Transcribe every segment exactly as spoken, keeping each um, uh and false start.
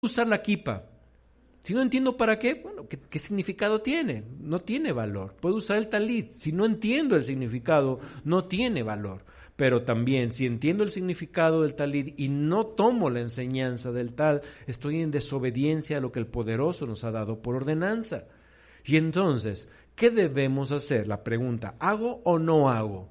usar la kipa. Si no entiendo para qué, bueno, ¿qué, qué significado tiene? No tiene valor. Puedo usar el talit. Si no entiendo el significado, no tiene valor. Pero también, si entiendo el significado del talit y no tomo la enseñanza del tal, estoy en desobediencia a lo que el Poderoso nos ha dado por ordenanza. Y entonces, ¿qué debemos hacer? La pregunta, ¿hago o no hago?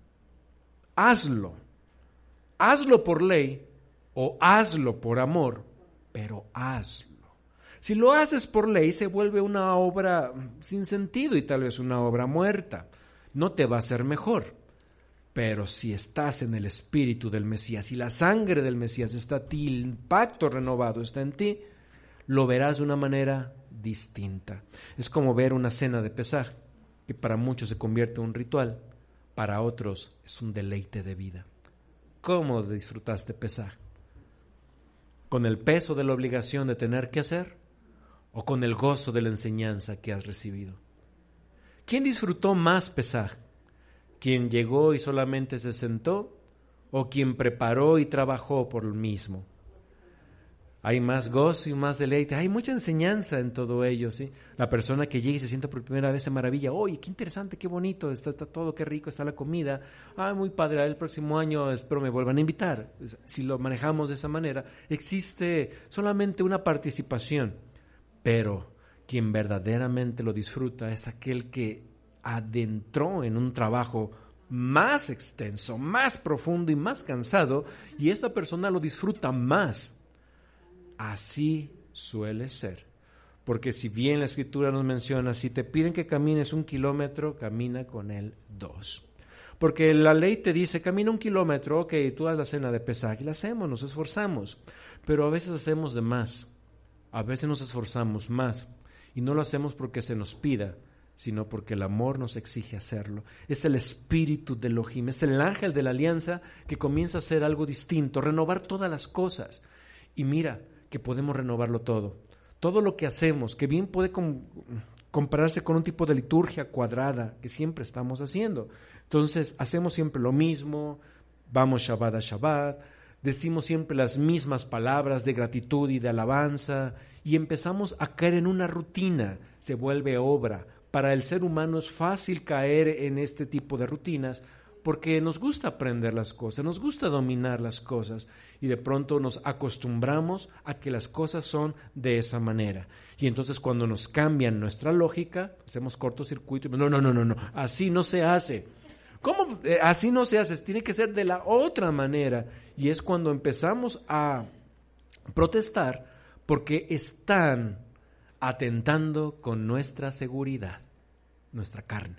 Hazlo. Hazlo por ley o hazlo por amor, pero hazlo. Si lo haces por ley, se vuelve una obra sin sentido y tal vez una obra muerta. No te va a ser mejor. Pero si estás en el espíritu del Mesías y la sangre del Mesías está en ti, el pacto renovado está en ti, lo verás de una manera distinta. Es como ver una cena de Pesaj, que para muchos se convierte en un ritual, para otros es un deleite de vida. ¿Cómo disfrutaste Pesaj? ¿Con el peso de la obligación de tener que hacer o con el gozo de la enseñanza que has recibido? ¿Quién disfrutó más Pesaj? ¿Quién llegó y solamente se sentó o quien preparó y trabajó por lo mismo? Hay más gozo y más deleite, hay mucha enseñanza en todo ello, ¿sí? La persona que llega y se sienta por primera vez se maravilla, oye, qué interesante, qué bonito, está, está todo, qué rico está la comida, ah, muy padre, el próximo año espero me vuelvan a invitar. Si lo manejamos de esa manera, existe solamente una participación, pero quien verdaderamente lo disfruta es aquel que adentró en un trabajo más extenso, más profundo y más cansado, y esta persona lo disfruta más. Así suele ser, porque si bien la Escritura nos menciona, si te piden que camines un kilómetro, camina con él dos. Porque la ley te dice, camina un kilómetro, ok, tú haz la cena de Pesaj, y la hacemos, nos esforzamos, pero a veces hacemos de más, a veces nos esforzamos más, y no lo hacemos porque se nos pida, sino porque el amor nos exige hacerlo. Es el espíritu de Elohim, es el ángel de la alianza que comienza a hacer algo distinto, renovar todas las cosas. Y mira que podemos renovarlo todo. Todo lo que hacemos, que bien puede com- compararse con un tipo de liturgia cuadrada que siempre estamos haciendo. Entonces, hacemos siempre lo mismo, vamos Shabbat a Shabbat, decimos siempre las mismas palabras de gratitud y de alabanza, y empezamos a caer en una rutina, se vuelve obra. Para el ser humano es fácil caer en este tipo de rutinas porque nos gusta aprender las cosas, nos gusta dominar las cosas y de pronto nos acostumbramos a que las cosas son de esa manera. Y entonces cuando nos cambian nuestra lógica, hacemos cortocircuito y no, no, no, no, no, así no se hace. ¿Cómo? Eh, así no se hace, tiene que ser de la otra manera. Y es cuando empezamos a protestar porque están atentando con nuestra seguridad, nuestra carne.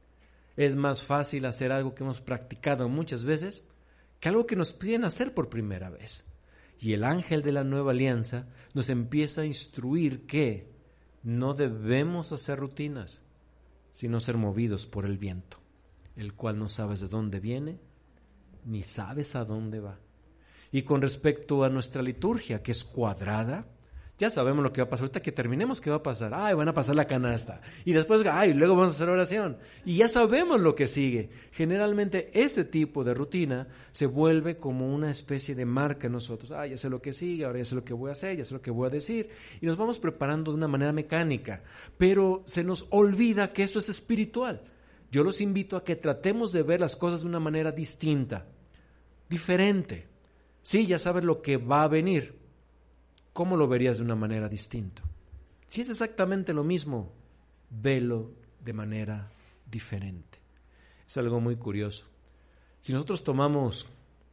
Es más fácil hacer algo que hemos practicado muchas veces que algo que nos piden hacer por primera vez. Y el ángel de la nueva alianza nos empieza a instruir que no debemos hacer rutinas, sino ser movidos por el viento, el cual no sabes de dónde viene, ni sabes a dónde va. Y con respecto a nuestra liturgia, que es cuadrada, ya sabemos lo que va a pasar. Ahorita que terminemos, ¿qué va a pasar? Ay, van a pasar la canasta. Y después, ay, luego vamos a hacer oración. Y ya sabemos lo que sigue. Generalmente, este tipo de rutina se vuelve como una especie de marca en nosotros. Ah, ya sé lo que sigue, ahora ya sé lo que voy a hacer, ya sé lo que voy a decir. Y nos vamos preparando de una manera mecánica. Pero se nos olvida que esto es espiritual. Yo los invito a que tratemos de ver las cosas de una manera distinta, diferente. Sí, ya sabes lo que va a venir. ¿Cómo lo verías de una manera distinta? Si es exactamente lo mismo, velo de manera diferente. Es algo muy curioso. Si nosotros tomamos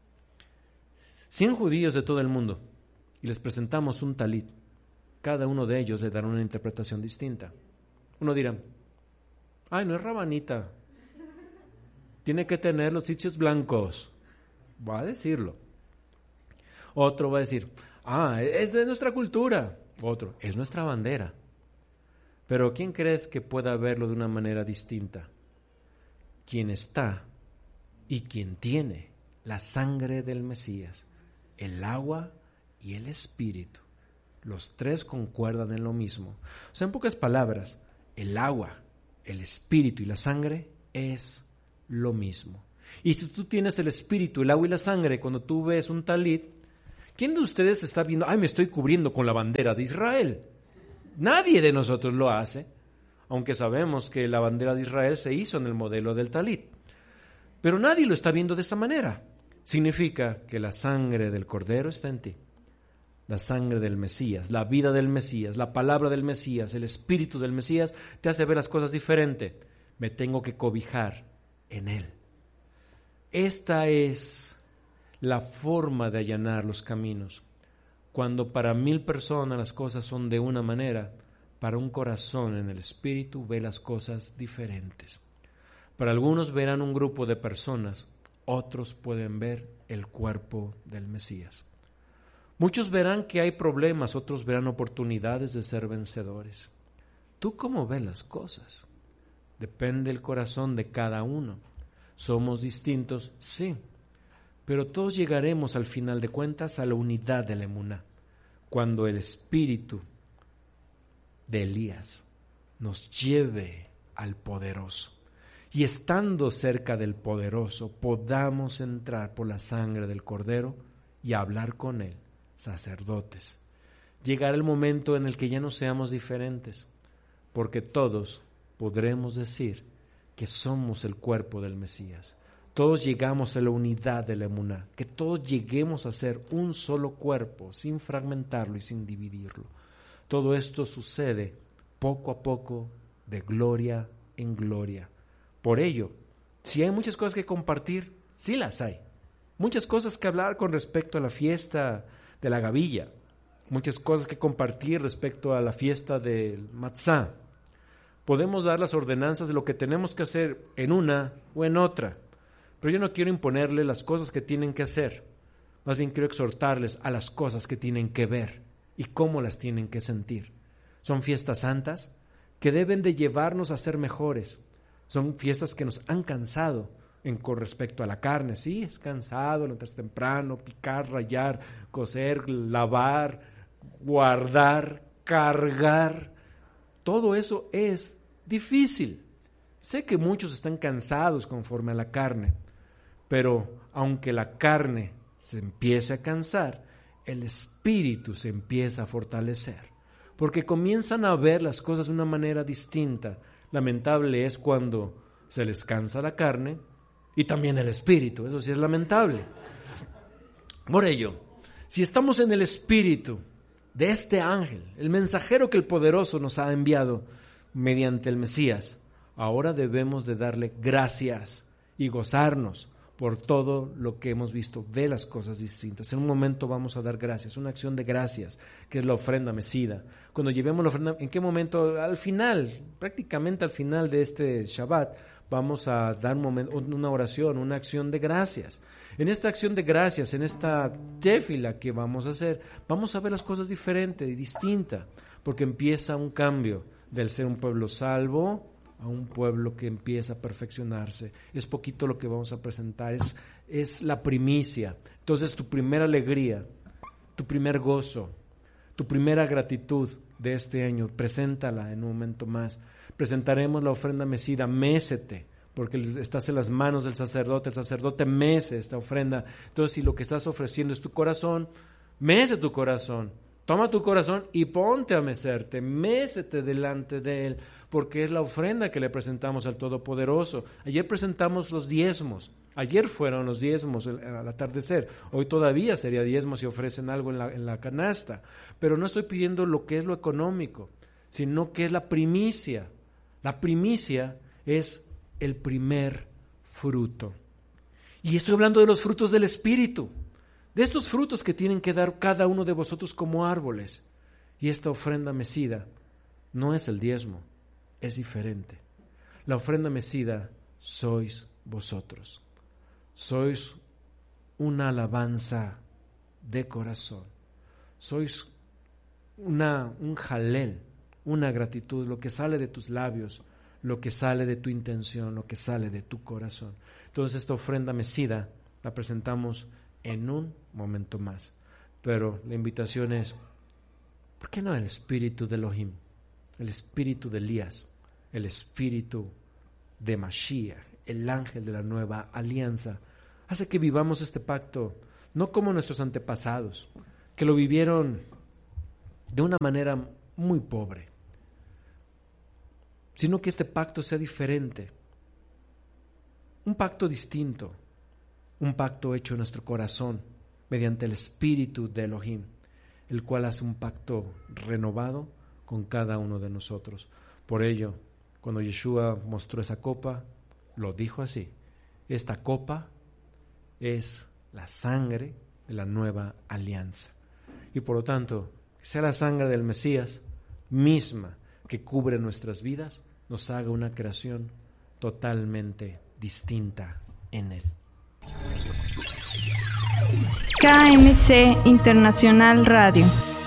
cien judíos de todo el mundo y les presentamos un talit, cada uno de ellos le dará una interpretación distinta. Uno dirá, ay, no es rabanita, tiene que tener los sitios blancos. Va a decirlo. Otro va a decir, ah, es de nuestra cultura. Otro, es nuestra bandera. Pero ¿quién crees que pueda verlo de una manera distinta? Quien está y quien tiene la sangre del Mesías, el agua y el espíritu. Los tres concuerdan en lo mismo. O sea, en pocas palabras, el agua, el espíritu y la sangre es lo mismo. Y si tú tienes el espíritu, el agua y la sangre, cuando tú ves un talit, ¿Quién de ustedes está viendo, ay, me estoy cubriendo con la bandera de Israel? Nadie de nosotros lo hace, aunque sabemos que la bandera de Israel se hizo en el modelo del talit. Pero nadie lo está viendo de esta manera. Significa que la sangre del Cordero está en ti. La sangre del Mesías, la vida del Mesías, la palabra del Mesías, el espíritu del Mesías te hace ver las cosas diferente. Me tengo que cobijar en Él. Esta es la forma de allanar los caminos. Cuando para mil personas las cosas son de una manera, para un corazón en el espíritu ve las cosas diferentes. Para algunos verán un grupo de personas, otros pueden ver el cuerpo del Mesías. Muchos verán que hay problemas, otros verán oportunidades de ser vencedores. ¿Tú cómo ves las cosas? Depende del corazón de cada uno. ¿Somos distintos? Sí. Pero todos llegaremos al final de cuentas a la unidad de la emuná, cuando el espíritu de Elías nos lleve al poderoso. Y estando cerca del poderoso, podamos entrar por la sangre del Cordero y hablar con él, sacerdotes. Llegará el momento en el que ya no seamos diferentes, porque todos podremos decir que somos el cuerpo del Mesías. Todos llegamos a la unidad de la emuná, que todos lleguemos a ser un solo cuerpo, sin fragmentarlo y sin dividirlo. Todo esto sucede poco a poco, de gloria en gloria. Por ello, si hay muchas cosas que compartir, sí las hay. Muchas cosas que hablar con respecto a la fiesta de la gavilla, muchas cosas que compartir respecto a la fiesta del matzá. Podemos dar las ordenanzas de lo que tenemos que hacer en una o en otra, pero yo no quiero imponerle las cosas que tienen que hacer, más bien quiero exhortarles a las cosas que tienen que ver y cómo las tienen que sentir. Son fiestas santas que deben de llevarnos a ser mejores. Son fiestas que nos han cansado en con respecto a la carne. Sí, es cansado, levantarse temprano, picar, rallar, coser, lavar, guardar, cargar. Todo eso es difícil. Sé que muchos están cansados conforme a la carne, pero aunque la carne se empiece a cansar, el espíritu se empieza a fortalecer, porque comienzan a ver las cosas de una manera distinta. Lamentable es cuando se les cansa la carne y también el espíritu, eso sí es lamentable. Por ello, si estamos en el espíritu de este ángel, el mensajero que el poderoso nos ha enviado mediante el Mesías, ahora debemos de darle gracias y gozarnos por todo lo que hemos visto, ve las cosas distintas. En un momento vamos a dar gracias, una acción de gracias, que es la ofrenda mecida. Cuando llevemos la ofrenda, ¿en qué momento? Al final, prácticamente al final de este Shabbat, vamos a dar un momento, una oración, una acción de gracias. En esta acción de gracias, en esta tefila que vamos a hacer, vamos a ver las cosas diferentes y distintas, porque empieza un cambio del ser un pueblo salvo a un pueblo que empieza a perfeccionarse. Es poquito lo que vamos a presentar, es, es la primicia. Entonces tu primera alegría, tu primer gozo, tu primera gratitud de este año, preséntala en un momento más. Presentaremos la ofrenda mecida, mécete, porque estás en las manos del sacerdote, el sacerdote mece esta ofrenda. Entonces si lo que estás ofreciendo es tu corazón, mece tu corazón. Toma tu corazón y ponte a mecerte, mécete delante de Él, porque es la ofrenda que le presentamos al Todopoderoso. Ayer presentamos los diezmos, ayer fueron los diezmos al atardecer, hoy todavía sería diezmos si ofrecen algo en la, en la canasta, pero no estoy pidiendo lo que es lo económico, sino que es la primicia. La primicia es el primer fruto. Y estoy hablando de los frutos del Espíritu, de estos frutos que tienen que dar cada uno de vosotros como árboles. Y esta ofrenda mecida no es el diezmo, es diferente. La ofrenda mecida sois vosotros. Sois una alabanza de corazón. Sois una, un jalel, una gratitud, lo que sale de tus labios, lo que sale de tu intención, lo que sale de tu corazón. Entonces esta ofrenda mecida la presentamos en un momento más. Pero la invitación es, ¿por qué no el espíritu de Elohim? El espíritu de Elías, el espíritu de Mashiach, el ángel de la nueva alianza, hace que vivamos este pacto no como nuestros antepasados, que lo vivieron de una manera muy pobre, sino que este pacto sea diferente, un pacto distinto, un pacto hecho en nuestro corazón mediante el Espíritu de Elohim, el cual hace un pacto renovado con cada uno de nosotros. Por ello, cuando Yeshua mostró esa copa, lo dijo así: esta copa es la sangre de la nueva alianza. Y por lo tanto, que sea la sangre del Mesías misma que cubre nuestras vidas, nos haga una creación totalmente distinta en Él. K M C Internacional Radio.